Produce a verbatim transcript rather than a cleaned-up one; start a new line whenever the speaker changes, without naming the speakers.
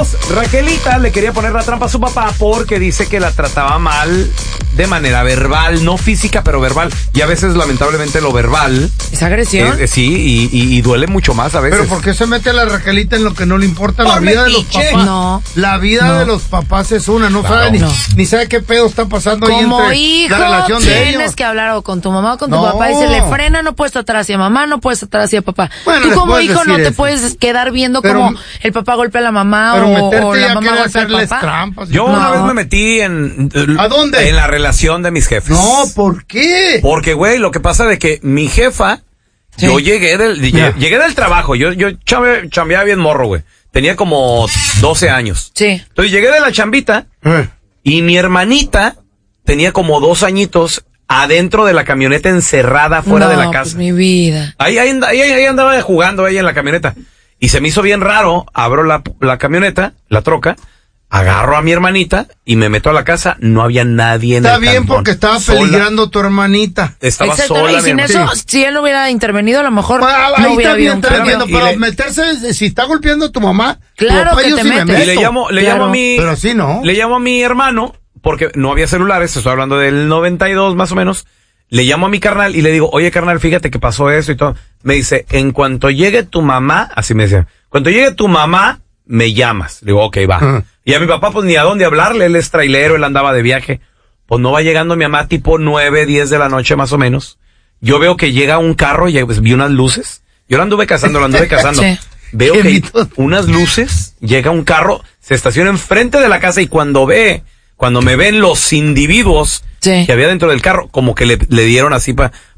tenemos. Raquelita le quería poner la trampa a su papá porque dice que la trataba mal de manera verbal, no física, pero verbal. Y a veces, lamentablemente, lo verbal...
¿Es agresión?
Eh, sí, y, y, y duele mucho más a veces.
Pero ¿por qué se mete la Raquelita en lo que no le importa?
Por
La vida
metiche.
de los papás.
No.
La vida
No.
de los papás es una. No
Claro.
sabe ni,
No.
ni sabe qué pedo está pasando ahí
Como
entre
hijo,
la relación de ellos.
tienes que hablar o con tu mamá o con tu
No.
papá y se le frena, no puedes tratar hacia mamá, no puedes tratar hacia papá.
Bueno,
Tú
les
como
puedes
hijo no
decir
te
eso.
puedes quedar viendo
Pero-
como el papá golpea a la mamá
Pero
o,
meterte
o la
ya
mamá
quiere
golpea al
hacerles
papá.
trampas.
Yo
No.
una vez me metí en...
¿A dónde?
En la relación de mis jefes.
No, ¿por qué?
Porque, güey, lo que pasa de que mi jefa,
Sí.
yo llegué del,
Ya.
llegué del trabajo, yo, yo chambe- chambeaba bien morro, güey. Tenía como doce años.
Sí.
Entonces llegué de la chambita
Eh.
y mi hermanita tenía como dos añitos adentro de la camioneta encerrada fuera
No,
de la
pues,
casa.
mi vida.
Ahí, ahí, ahí, ahí andaba jugando ella en la camioneta. Y se me hizo bien raro, abro la, la camioneta, la troca, agarro a mi hermanita y me meto a la casa, no había nadie en
Está
el
bien
cantón.
porque estaba
Sola.
peligrando tu hermanita.
Estaba
Exactamente.
sola,
Y sin
mi
eso,
hermana.
si él no hubiera intervenido, a lo mejor
Ah,
no
ahí
hubiera
está bien,
habido un
está
cambio.
bien,
Y
pero
le-
meterse, si está golpeando a tu mamá,
Claro
tu papá,
que
yo
te
sí me
metes.
Y le
meto.
llamo, le
Claro.
llamo a mi,
Pero así no.
le llamo a mi hermano, porque no había celulares, estoy hablando del noventa y dos más o menos. Le llamo a mi carnal y le digo, oye carnal, fíjate que pasó eso y todo. Me dice, en cuanto llegue tu mamá, así me decía, cuando llegue tu mamá, me llamas. Le digo, ok, va.
Ajá.
Y a mi papá, pues ni a dónde hablarle, él es trailero, él andaba de viaje. Pues no va llegando mi mamá tipo nueve, diez de la noche más o menos. Yo veo que llega un carro y pues, vi unas luces. Yo la anduve cazando, la anduve cazando.
Sí.
Veo
Qué
que
mito.
unas luces, llega un carro, se estaciona enfrente de la casa y cuando ve, cuando me ven los individuos
Sí.
que había dentro del carro, como que le, le dieron así para